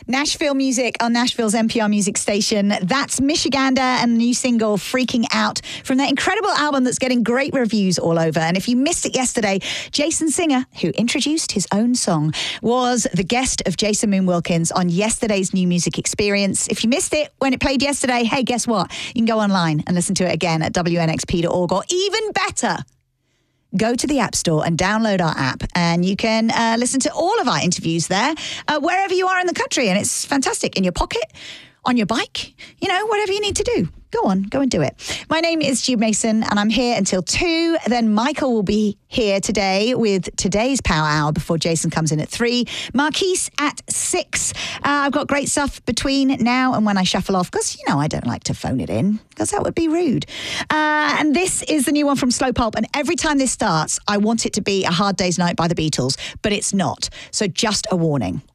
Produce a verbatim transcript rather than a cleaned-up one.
Nashville music on Nashville's N P R music station. That's Michigander and the new single Freaking Out from their incredible album that's getting great reviews all over. And if you missed it yesterday, Jason Singer, who introduced his own song, was the guest of Jason Moon Wilkins on yesterday's New Music Experience. If you missed it when it played yesterday, hey, guess what? You can go online and listen to it again at W N X P dot org, or even better, go to the App Store and download our app, and you can uh, listen to all of our interviews there, uh, wherever you are in the country. And it's fantastic. In your pocket, on your bike, you know, whatever you need to do. Go on, go and do it. My name is Jude Mason, and I'm here until two. Then Michael will be here today with today's Power Hour before Jason comes in at three. Marquise at six. Uh, I've got great stuff between now and when I shuffle off, because, you know, I don't like to phone it in, because that would be rude. Uh, and this is the new one from Slow Pulp, and every time this starts, I want it to be A Hard Day's Night by the Beatles, but it's not. So just a warning.